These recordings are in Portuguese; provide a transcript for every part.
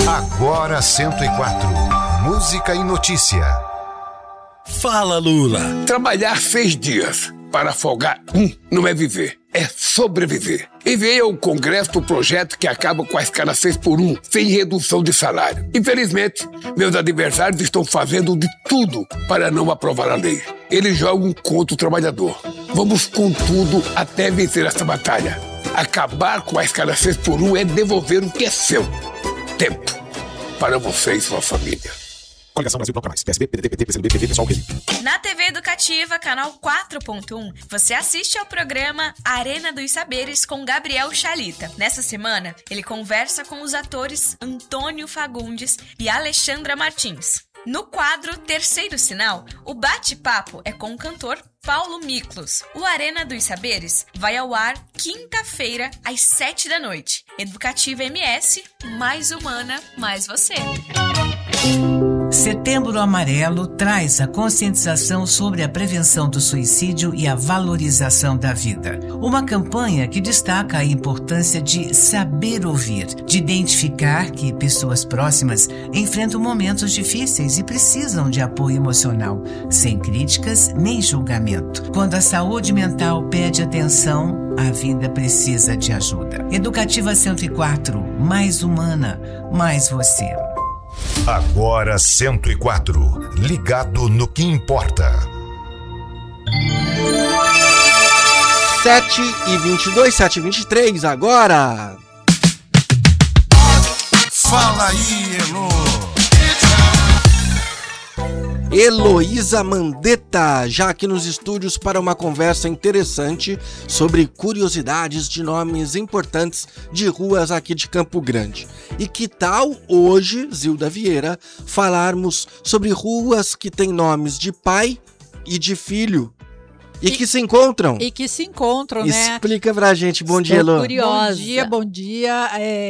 Agora 104. Música e notícia. Fala, Lula. Trabalhar 6 dias para folgar não é viver, é sobreviver. Enviei ao Congresso o projeto que acaba com a escala 6x1, sem redução de salário. Infelizmente, meus adversários estão fazendo de tudo para não aprovar a lei. Eles jogam contra o trabalhador. Vamos com tudo até vencer essa batalha. Acabar com a escala 6x1 é devolver o que é seu. Tempo para você e sua família. Coligação Brasil Bloco Mais, PSB, PDT, PT, PCdoB, PV, PSOL, Rede. Na TV Educativa, canal 4.1, você assiste ao programa Arena dos Saberes com Gabriel Chalita. Nessa semana, ele conversa com os atores Antônio Fagundes e Alexandra Martins. No quadro Terceiro Sinal, o bate-papo é com o cantor Paulo Miklos. O Arena dos Saberes vai ao ar quinta-feira, às 7 da noite. Educativa MS, mais humana, mais você. Setembro Amarelo traz a conscientização sobre a prevenção do suicídio e a valorização da vida. Uma campanha que destaca a importância de saber ouvir, de identificar que pessoas próximas enfrentam momentos difíceis e precisam de apoio emocional, sem críticas nem julgamento. Quando a saúde mental pede atenção, a vida precisa de ajuda. Educativa 104, mais humana, mais você. Agora 104. Ligado no que importa. 7h22, 7h23, agora. Fala aí, Elo. Heloísa Mandetta, já aqui nos estúdios para uma conversa interessante sobre curiosidades de nomes importantes de ruas aqui de Campo Grande. E que tal hoje, Zilda Vieira, falarmos sobre ruas que têm nomes de pai e de filho e que se encontram? E que se encontram, né? Explica pra gente. Bom dia, Elô. Curiosa. Bom dia.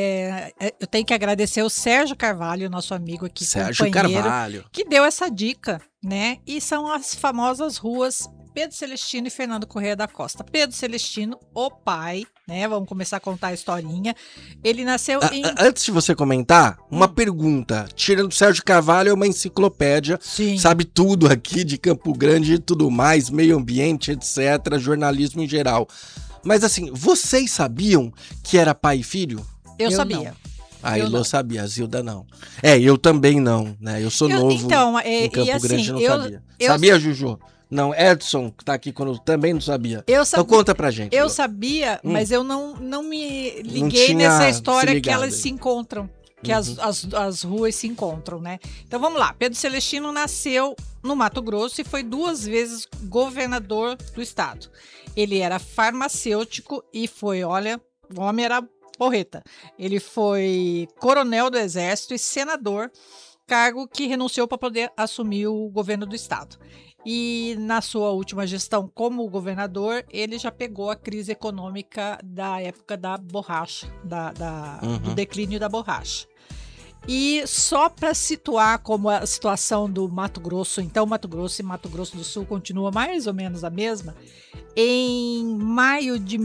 Eu tenho que agradecer o Sérgio Carvalho, nosso amigo aqui, Sérgio Carvalho, que deu essa dica, né? E são as famosas ruas Pedro Celestino e Fernando Corrêa da Costa. Pedro Celestino, o pai, né? Vamos começar a contar a historinha. Ele nasceu em... Antes de você comentar, uma pergunta. Tirando o Sérgio Carvalho, é uma enciclopédia. Sim. Sabe tudo aqui de Campo Grande e tudo mais, meio ambiente, etc., jornalismo em geral. Mas assim, vocês sabiam que era pai e filho? Eu sabia. A Elô sabia, a Zilda não. Eu também não, né? Eu sou novo em Campo Grande, não sabia. Sabia, Juju? Não, Edson, que tá aqui conosco, também não sabia. Então conta pra gente. Eu sabia, mas eu não me liguei nessa história que elas se encontram, que as ruas se encontram, né? Então vamos lá, Pedro Celestino nasceu no Mato Grosso e foi 2 vezes governador do estado. Ele era farmacêutico e foi, olha, o homem era porreta. Ele foi coronel do exército e senador, cargo que renunciou para poder assumir o governo do estado. E na sua última gestão como governador, ele já pegou a crise econômica da época da borracha, do declínio da borracha. E só para situar como a situação do Mato Grosso, então Mato Grosso e Mato Grosso do Sul continua mais ou menos a mesma, em maio de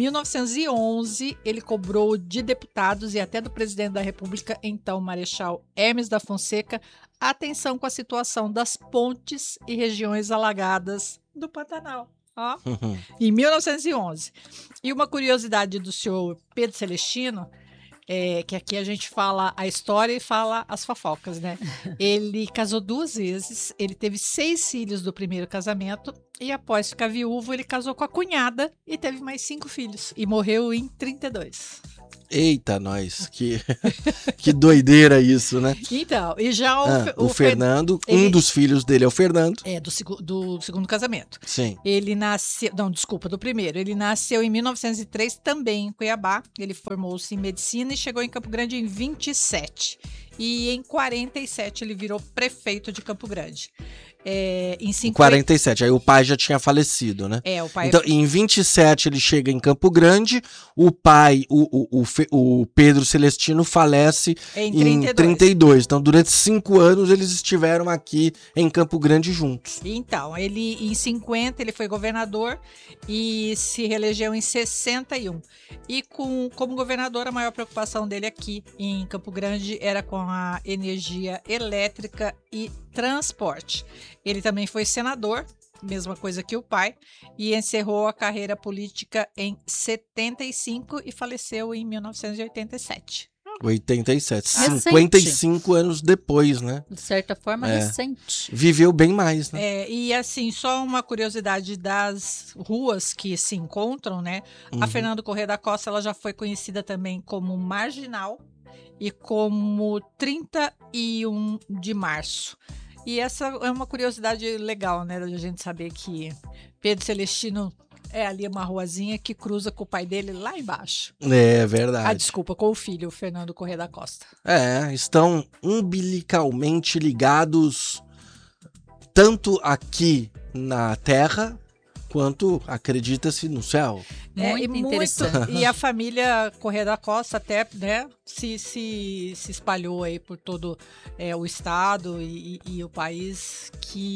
1911, ele cobrou de deputados e até do presidente da República, então Marechal Hermes da Fonseca, atenção com a situação das pontes e regiões alagadas do Pantanal. Em 1911. E uma curiosidade do senhor Pedro Celestino, que aqui a gente fala a história e fala as fofocas, né? Ele casou 2 vezes, ele teve 6 filhos do primeiro casamento e após ficar viúvo, ele casou com a cunhada e teve mais 5 filhos e morreu em 32. Eita, nós, que doideira isso, né? Então, e já o Fernando, um dos filhos dele é o Fernando. Do segundo casamento. Sim. Ele nasceu, do primeiro. Ele nasceu em 1903 também em Cuiabá. Ele formou-se em medicina e chegou em Campo Grande em 27. E em 47 ele virou prefeito de Campo Grande. Em 47, aí o pai já tinha falecido, né? O pai... Então, em 27 ele chega em Campo Grande, o pai, o Pedro Celestino falece em 32. Então, durante 5 anos eles estiveram aqui em Campo Grande juntos. Então, ele em 50 ele foi governador e se reelegeu em 61. E como governador, a maior preocupação dele aqui em Campo Grande era com a energia elétrica e transporte. Ele também foi senador, mesma coisa que o pai, e encerrou a carreira política em 75 e faleceu em 1987. 87, recente. 55 anos depois, né? De certa forma, recente. Viveu bem mais, né? E assim, só uma curiosidade das ruas que se encontram, né? A Fernando Corrêa da Costa, ela já foi conhecida também como Marginal e como 31 de Março. E essa é uma curiosidade legal, né? Da gente saber que Pedro Celestino é ali uma ruazinha que cruza com o pai dele lá embaixo. É verdade. Desculpa, com o filho, o Fernando Corrêa da Costa. Estão umbilicalmente ligados tanto aqui na Terra quanto, acredita-se, no céu. Muito interessante. E a família Corrêa da Costa até, né, se espalhou aí por todo o estado e o país,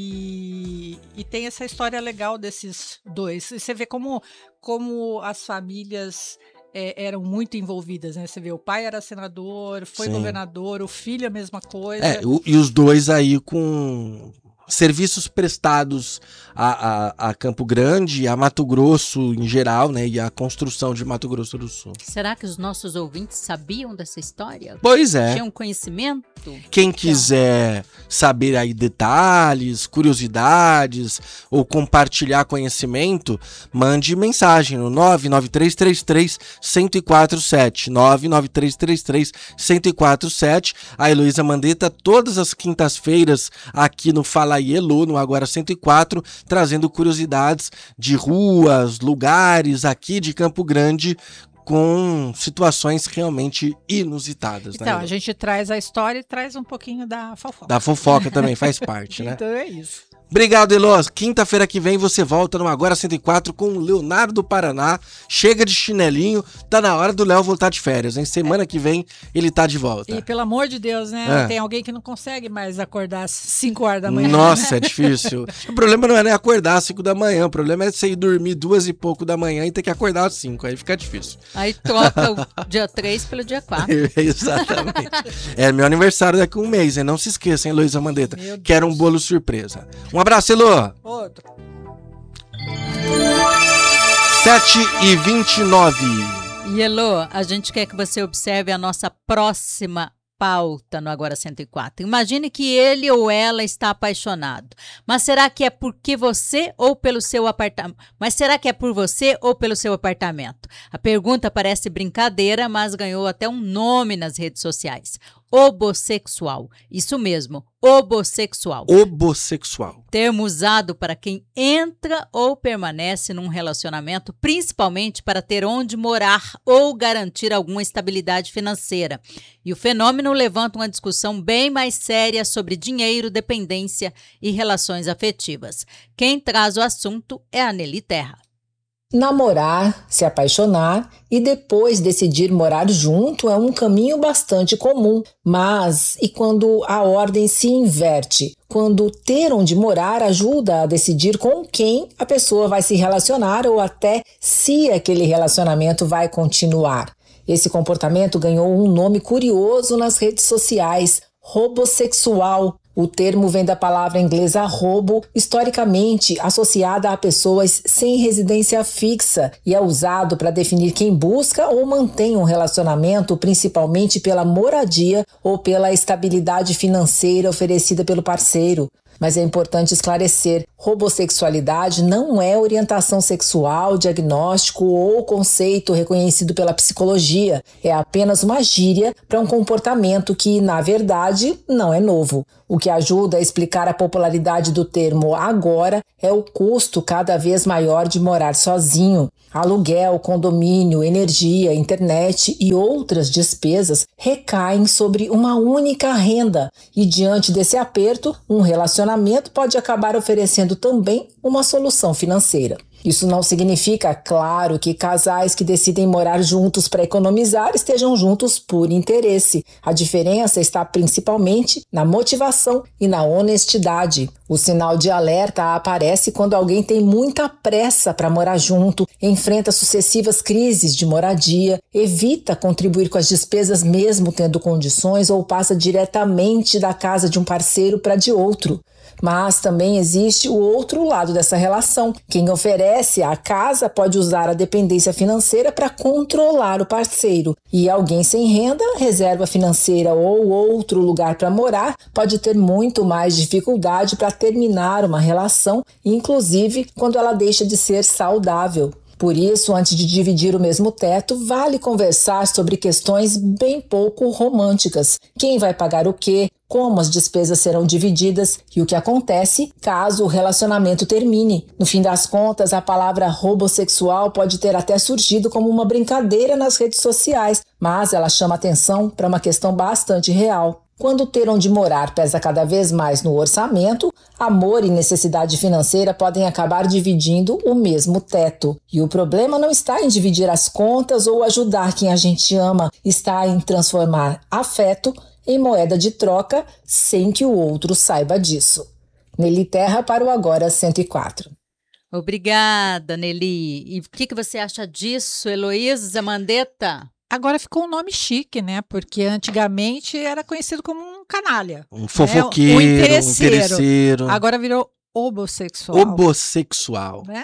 e tem essa história legal desses dois. E você vê como as famílias eram muito envolvidas, né? Você vê, o pai era senador, foi governador, o filho a mesma coisa. E os dois aí com serviços prestados a Campo Grande, a Mato Grosso em geral, né? E a construção de Mato Grosso do Sul. Será que os nossos ouvintes sabiam dessa história? Pois é. Tinham conhecimento? Quem quiser saber aí detalhes, curiosidades ou compartilhar conhecimento, mande mensagem no 99333-1047. 99333-1047. A Heloísa Mandetta, todas as quintas-feiras, aqui no Fala aí Elo, no Agora 104, trazendo curiosidades de ruas, lugares aqui de Campo Grande, com situações realmente inusitadas. Então, né? A gente traz a história e traz um pouquinho da fofoca. Da fofoca também faz parte, né? Então é isso. Obrigado, Eloy. Quinta-feira que vem você volta no Agora 104 com o Leonardo do Paraná. Chega de chinelinho, tá na hora do Léo voltar de férias, hein? Semana que vem ele tá de volta. E pelo amor de Deus, né? Tem alguém que não consegue mais acordar às 5 horas da manhã. Nossa, é difícil. O problema não é nem acordar às 5 da manhã, o problema é você ir dormir 2 e pouco da manhã e ter que acordar às 5, aí fica difícil. Aí troca o dia 3 pelo dia 4. Exatamente. É meu aniversário daqui a um mês, hein? Não se esqueça, hein, Heloísa Mandetta? Quero um bolo surpresa. Um abraço, Elô. Outro. 7h29. E Elô, a gente quer que você observe a nossa próxima pauta no Agora 104. Imagine que ele ou ela está apaixonado. Mas será que é porque você ou pelo seu apartamento? Mas será que é por você ou pelo seu apartamento? A pergunta parece brincadeira, mas ganhou até um nome nas redes sociais. Obossexual. Isso mesmo, obossexual. Obossexual. Termo usado para quem entra ou permanece num relacionamento, principalmente para ter onde morar ou garantir alguma estabilidade financeira. E o fenômeno levanta uma discussão bem mais séria sobre dinheiro, dependência e relações afetivas. Quem traz o assunto é a Nelly Terra. Namorar, se apaixonar e depois decidir morar junto é um caminho bastante comum. Mas e quando a ordem se inverte? Quando ter onde morar ajuda a decidir com quem a pessoa vai se relacionar ou até se aquele relacionamento vai continuar. Esse comportamento ganhou um nome curioso nas redes sociais: robossexual. O termo vem da palavra inglesa robo, historicamente associada a pessoas sem residência fixa, e é usado para definir quem busca ou mantém um relacionamento principalmente pela moradia ou pela estabilidade financeira oferecida pelo parceiro. Mas é importante esclarecer, robossexualidade não é orientação sexual, diagnóstico ou conceito reconhecido pela psicologia. É apenas uma gíria para um comportamento que, na verdade, não é novo. O que ajuda a explicar a popularidade do termo agora é o custo cada vez maior de morar sozinho. Aluguel, condomínio, energia, internet e outras despesas recaem sobre uma única renda. E diante desse aperto, um relacionamento pode acabar oferecendo também uma solução financeira. Isso não significa, claro, que casais que decidem morar juntos para economizar estejam juntos por interesse. A diferença está principalmente na motivação e na honestidade. O sinal de alerta aparece quando alguém tem muita pressa para morar junto, enfrenta sucessivas crises de moradia, evita contribuir com as despesas mesmo tendo condições ou passa diretamente da casa de um parceiro para de outro. Mas também existe o outro lado dessa relação. Quem oferece a casa pode usar a dependência financeira para controlar o parceiro. E alguém sem renda, reserva financeira ou outro lugar para morar pode ter muito mais dificuldade para terminar uma relação, inclusive quando ela deixa de ser saudável. Por isso, antes de dividir o mesmo teto, vale conversar sobre questões bem pouco românticas. Quem vai pagar o quê? Como as despesas serão divididas e o que acontece caso o relacionamento termine. No fim das contas, a palavra homossexual pode ter até surgido como uma brincadeira nas redes sociais, mas ela chama atenção para uma questão bastante real. Quando ter onde morar pesa cada vez mais no orçamento, amor e necessidade financeira podem acabar dividindo o mesmo teto. E o problema não está em dividir as contas ou ajudar quem a gente ama, está em transformar afeto em moeda de troca sem que o outro saiba disso. Nelly Terra para o Agora 104. Obrigada, Nelly. E o que você acha disso, Heloísa Mandetta? Agora ficou um nome chique, né? Porque antigamente era conhecido como um canalha. Um fofoqueiro, um interesseiro. Agora virou homossexual. Homossexual. Né?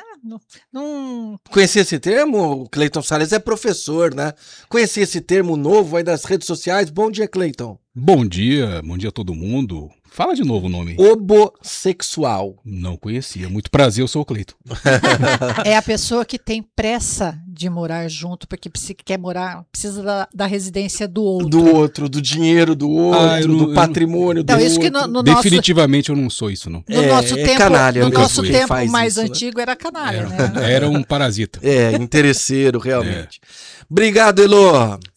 Conhecia esse termo? O Cleiton Salles é professor, né? Conhecia esse termo novo aí das redes sociais? Bom dia, Cleiton. Bom dia a todo mundo. Fala de novo o nome. Homossexual. Não conhecia. Muito prazer, eu sou o Cleiton. É a pessoa que tem pressa de morar junto, porque quer morar, precisa da residência do outro. Do outro, do dinheiro do outro, do patrimônio do isso outro. Que no definitivamente eu não sou isso, não. No nosso tempo, canalha, no nosso tempo mais isso, antigo era canalha, era um parasita. Interesseiro, realmente. Obrigado, Elô.